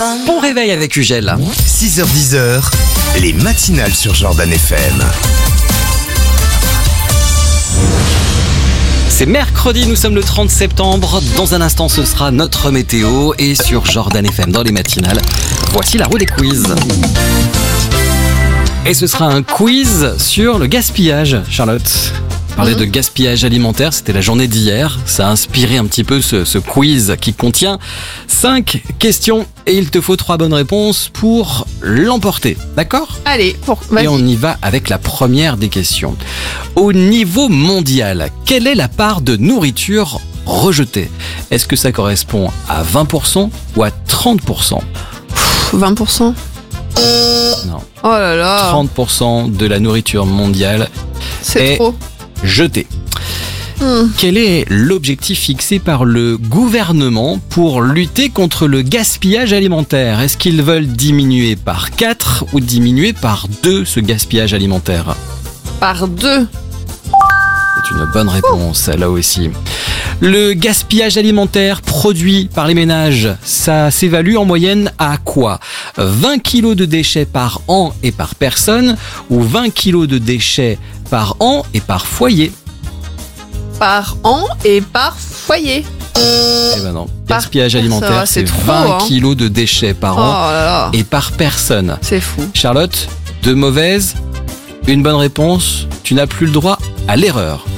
Bon réveil avec Ugel. 6h-10h, les matinales sur Jordan FM. C'est mercredi, nous sommes le 30 septembre. Dans un instant, ce sera notre météo. Et sur Jordan FM, dans les matinales, voici la roue des quiz. Et ce sera un quiz sur le gaspillage, Charlotte. Parler de gaspillage alimentaire, c'était la journée d'hier. Ça a inspiré un petit peu ce quiz qui contient 5 questions. Et il te faut 3 bonnes réponses pour l'emporter. D'accord ? Allez, vas-y. Et on y va avec la première des questions. Au niveau mondial, quelle est la part de nourriture rejetée ? Est-ce que ça correspond à 20% ou à 30% ? 20%. Non. Oh là là. 30% de la nourriture mondiale C'est est trop. jetée. Quel est l'objectif fixé par le gouvernement pour lutter contre le gaspillage alimentaire ? Est-ce qu'ils veulent diminuer par 4 ou diminuer par 2 ce gaspillage alimentaire ? Par 2. C'est une bonne réponse, là aussi. Le gaspillage alimentaire produit par les ménages, ça s'évalue en moyenne à quoi ? 20 kilos de déchets par an et par personne ou 20 kilos de déchets par an et par foyer ? Par an et par foyer. Eh ben non, gaspillage Ça alimentaire, va, c'est c'est trop, 20 hein. kilos de déchets par Oh an là là. et par personne. C'est fou. Charlotte, 2 mauvaises, une bonne réponse, tu n'as plus le droit à l'erreur.